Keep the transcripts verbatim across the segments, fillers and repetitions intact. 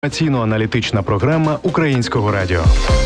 Інформаційно-аналітична програма Українського радіо.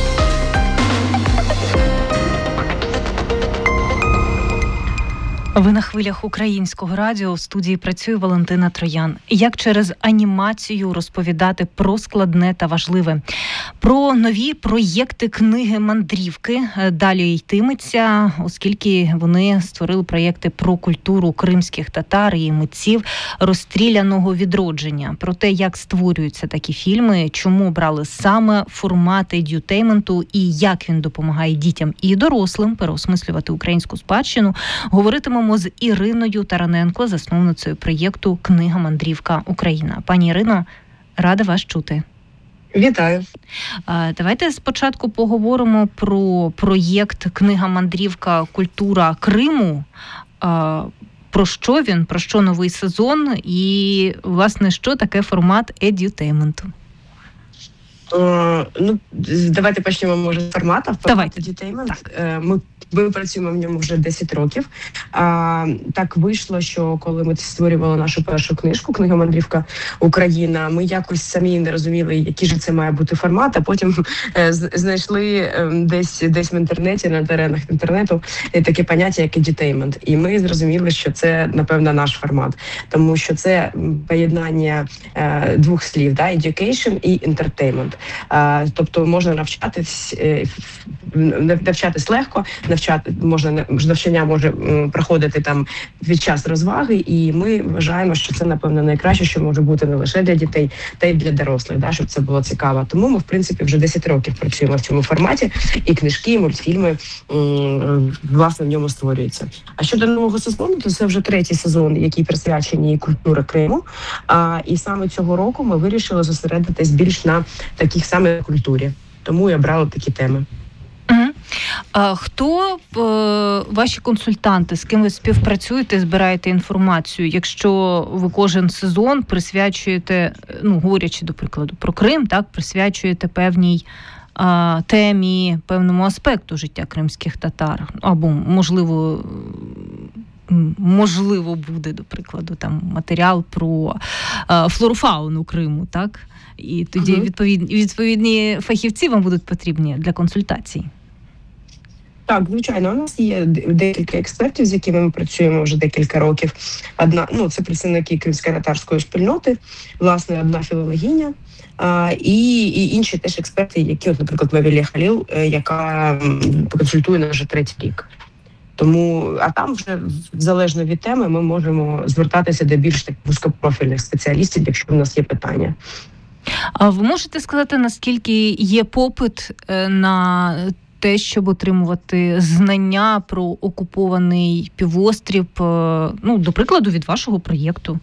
Ви на хвилях Українського радіо. В студії працює Валентина Троян. Як через анімацію розповідати про складне та важливе? Про нові проєкти книги «Мандрівки» далі йтиметься, оскільки вони створили проєкти про культуру кримських татар і митців розстріляного відродження. Про те, як створюються такі фільми, чому обрали саме формат едютейменту і як він допомагає дітям і дорослим переосмислювати українську спадщину, говоритимемо з Іриною Тараненко, засновницею проєкту «Книга Мандрівка Україна». Пані Ірино, рада вас чути. Вітаю. Давайте спочатку поговоримо про проєкт «Книга Мандрівка Культура Криму». Про що він, про що новий сезон і, власне, що таке формат едютейменту? О, ну, давайте почнемо, може, з формату. Давайте. Едютеймент. Ми Ми працюємо в ньому вже десять років. А, так вийшло, що коли ми створювали нашу першу книжку «Книга Мандрівка Україна», ми якось самі не розуміли, який же це має бути формат, а потім е, знайшли е, десь, десь в інтернеті, на теренах інтернету, е, таке поняття, як едютеймент. І ми зрозуміли, що це, напевно, наш формат. Тому що це поєднання е, двох слів, да, education і entertainment. Е, тобто можна навчатись, е, навчатись легко, навчати можна навчання може проходити там під час розваги, і ми вважаємо, що це, напевно, найкраще, що може бути не лише для дітей, та й для дорослих, да, щоб це було цікаво. Тому ми, в принципі, вже десять років працюємо в цьому форматі, і книжки, і мультфільми, власне, в ньому створюються. А щодо нового сезону, то це вже третій сезон, який присвячений культурі Криму. А, і саме цього року ми вирішили зосередитись більш на такій самій культурі. Тому я брала такі теми. А хто е, ваші консультанти, з ким ви співпрацюєте, збираєте інформацію? Якщо ви кожен сезон присвячуєте, ну, говорячи, до прикладу, про Крим, так, присвячуєте певній е, темі, певному аспекту життя кримських татар, або, можливо, можливо буде, до прикладу, там матеріал про е, флору-фауну Криму, так? І тоді uh-huh. відповідні, відповідні фахівці вам будуть потрібні для консультацій. Так, звичайно, у нас є декілька експертів, з якими ми працюємо вже декілька років. Одна, ну, це представники кримсько-татарської спільноти, власне, одна філологиня, а, і, і інші теж експерти, які, от, наприклад, Мавілія Халіл, яка консультує нас вже третій рік. Тому, а там вже, залежно від теми, ми можемо звертатися до більш так вузькопрофільних спеціалістів, якщо в нас є питання. А ви можете сказати, наскільки є попит на те, щоб отримувати знання про окупований півострів, ну, до прикладу, від вашого проєкту?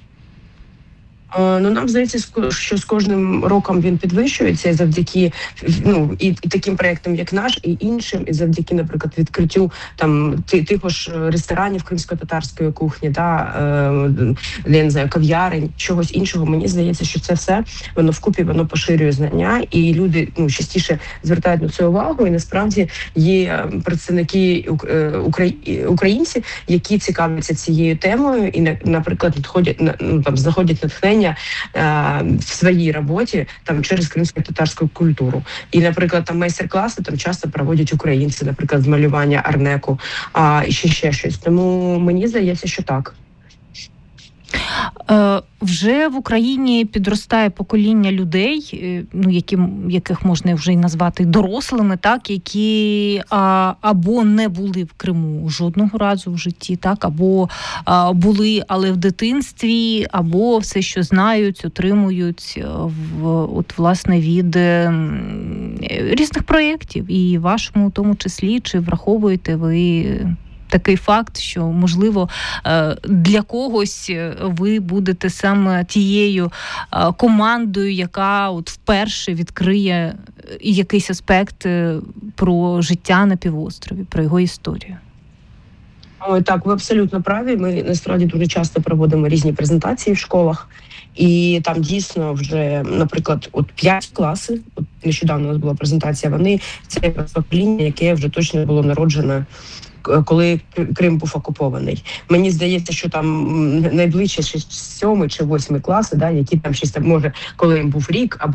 Ну, нам здається, що з кожним роком він підвищується завдяки, ну, і, і таким проєктам, як наш, і іншим, і завдяки, наприклад, відкриттю там тих ж ресторанів кримсько-татарської кухні, да, е, я не знаю, кав'ярень, чогось іншого. Мені здається, що це все, воно вкупі, воно поширює знання, і люди, ну, частіше звертають на це увагу, і насправді є представники українці, які цікавляться цією темою і, наприклад, відходять, ну, там, знаходять натхнення в своїй роботі там через кримсько-татарську культуру. І, наприклад, там майстер-класи там часто проводять українці, наприклад, з малювання арнеку, а ще ще щось. Тому мені здається, що так. Е, вже в Україні підростає покоління людей, ну, які, яких можна вже й назвати дорослими, так, які а, або не були в Криму жодного разу в житті, так, або а, були, але в дитинстві, або все, що знають, отримують в, от, власне, від різних проєктів, і вашому в тому числі, чи враховуєте ви такий факт, що, можливо, для когось ви будете саме тією командою, яка от вперше відкриє якийсь аспект про життя на півострові, про його історію. Ой, так, ви абсолютно праві. Ми, насправді, дуже часто проводимо різні презентації в школах. І там дійсно вже, наприклад, от п'ять класи, от нещодавно у нас була презентація, вони, це покоління, яке вже точно було народжене коли Крим був окупований. Мені здається, що там найближче ще сьомий чи восьмий класи, да, які там щось там може, коли їм був рік або